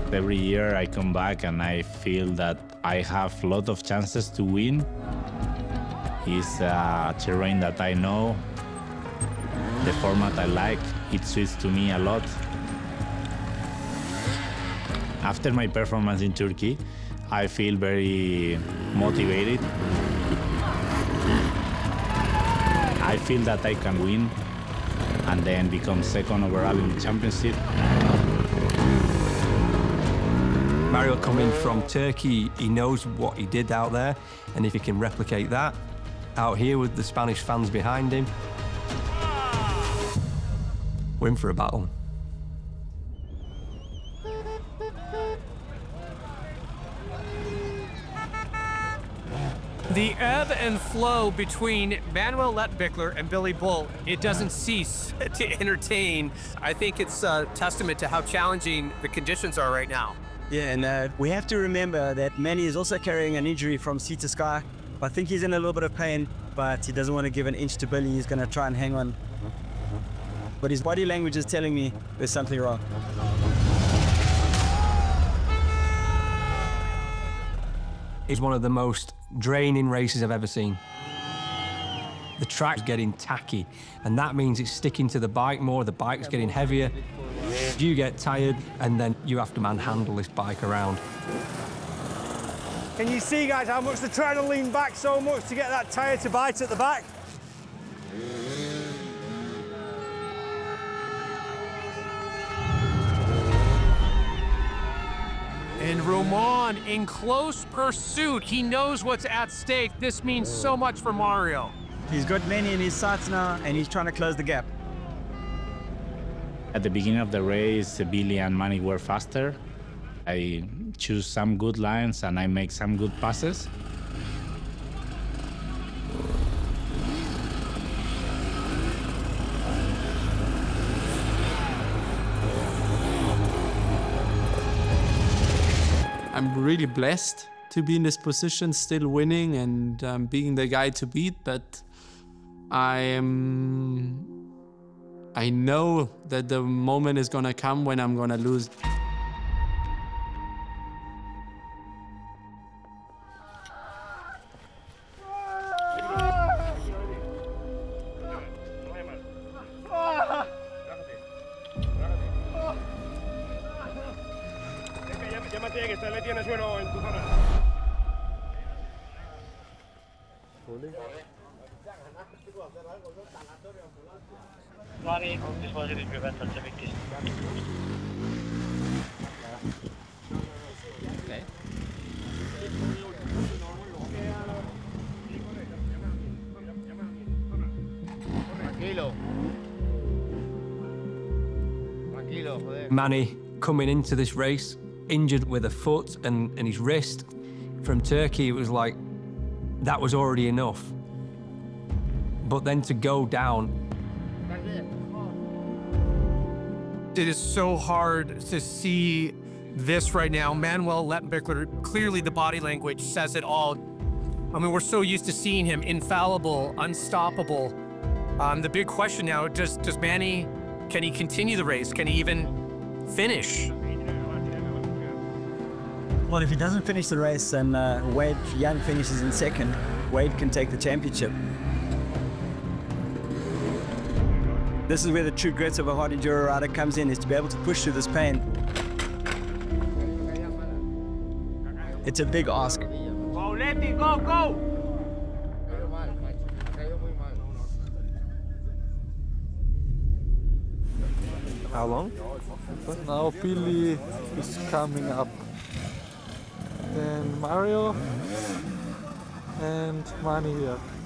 Every year I come back and I feel that I have a lot of chances to win. It's a terrain that I know, the format I like, it suits to me a lot. After my performance in Turkey, I feel very motivated. I feel that I can win and then become second overall in the championship. Mario coming from Turkey, he knows what he did out there, and if he can replicate that out here with the Spanish fans behind him, we're in for a battle. The ebb and flow between Manuel Lettbichler and Billy Bull, it doesn't cease to entertain. I think it's a testament to how challenging the conditions are right now. Yeah, and we have to remember that Manny is also carrying an injury from Sea to Sky. I think he's in a little bit of pain, but he doesn't want to give an inch to Billy. He's going to try and hang on. But his body language is telling me there's something wrong. It's one of the most draining races I've ever seen. The track's getting tacky, and that means it's sticking to the bike more, the bike's getting heavier. You get tired, and then you have to manhandle this bike around. Can you see, guys, how much they're trying to lean back so much to get that tyre to bite at the back? And Romain in close pursuit. He knows what's at stake. This means so much for Mario. He's got Manny in his sights now, and he's trying to close the gap. At the beginning of the race, Billy and Manny were faster. I choose some good lines and I make some good passes. I'm really blessed to be in this position, still winning and being the guy to beat, but I know that the moment is gonna come when I'm gonna lose. Manny coming into this race injured with a foot and his wrist. From Turkey, it was like that was already enough. But then to go down. It is so hard to see this right now. Manuel Lettbichler, clearly the body language says it all. I mean, we're so used to seeing him infallible, unstoppable. The big question now, does Manny, can he continue the race? Can he even finish? Well, if he doesn't finish the race and Wade Young finishes in second, Wade can take the championship. This is where the true grit of a hard enduro rider comes in, is to be able to push through this pain. It's a big ask. Go, Letty, go, go! How long? But now Billy is coming up. Then Mario and Manny here.